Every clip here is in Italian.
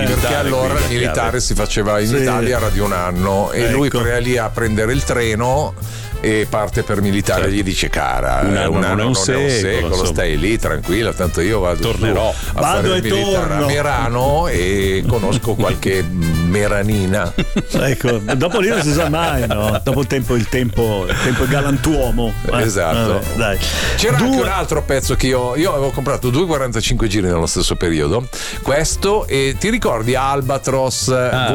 perché allora il militare si faceva in Italia, era di un anno, e lui è lì a prendere il treno e parte per militare. Gli dice: cara, un anno non è un secolo, stai lì tranquilla, tanto io tornerò a fare il militare a Merano e conosco qualche meranina. Ecco, dopo lì non si sa mai, no? Dopo il tempo è galantuomo. Esatto. Vabbè, dai. C'era anche un altro pezzo che io avevo comprato 2,45 giri nello stesso periodo, questo, e ti ricordi Albatros?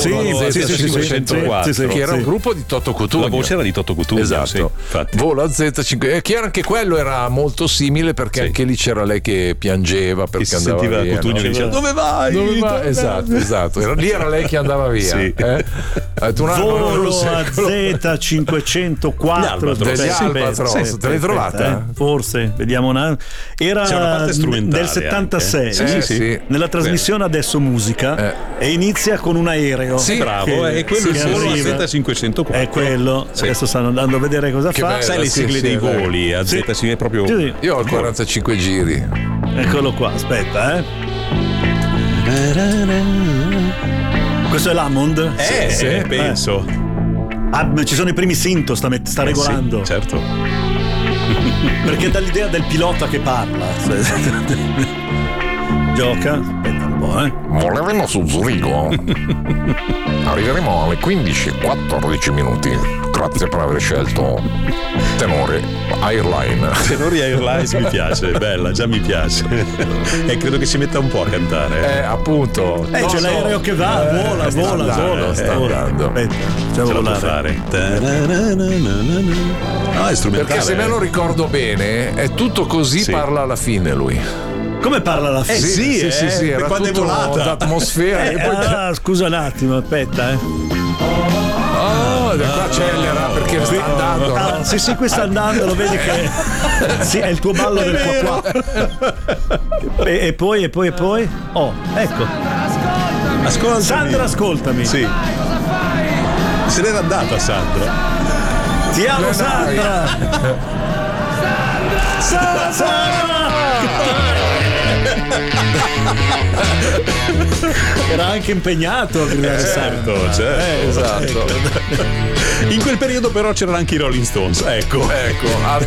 Z504, che era un gruppo di Toto Cutugno. La voce era di Toto Cutugno, esatto. Volo a Z5, che anche quello era molto simile, perché anche lì c'era lei che piangeva perché andava via, Cutugno, no? che diceva: dove vai? Esatto. Lì era lei che andava via. Volo a Z504 degli Albatros, te l'hai trovata? Forse, vediamo c'è una parte strumentale del 76 nella trasmissione Adesso Musica, e inizia con un aereo. Sì, bravo, è quello, il volo a Z504. È quello. Adesso stanno andando a vedere cosa fa. Bella, sai le sigle dei voli a Z5 è proprio. Io ho 45 giri. Eccolo qua, aspetta, Questo è l'Hammond? Penso. Ci sono i primi sinto, sta regolando. Sì, certo. Perché dà l'idea del pilota che parla. Gioca. Aspetta un po', Voleremo su Zurigo. Arriveremo alle 15:14 minuti. Grazie per aver scelto Tenore Airline. Tenori Airlines mi piace, bella, già mi piace. E credo che si metta un po' a cantare. Appunto. C'è l'aereo che va, vola. Sta andando. Aspetta, facciamo volare. È strumentale. Perché se me lo ricordo bene, è tutto così, parla alla fine lui. Come parla alla fine? Sì, era quando è tutto volata l'atmosfera. E poi scusa un attimo, aspetta, da qua accelera perché sta andando. Sì, qui sta andando, lo vedi che sì, è il tuo ballo del qua. E poi. Oh, ecco. Ascoltami. Sandra, ascoltami. Sì. Se n'era andata Sandra. Ti amo, Sandra. Era anche impegnato a gridare certo. Esatto. In quel periodo però c'erano anche i Rolling Stones. Ecco,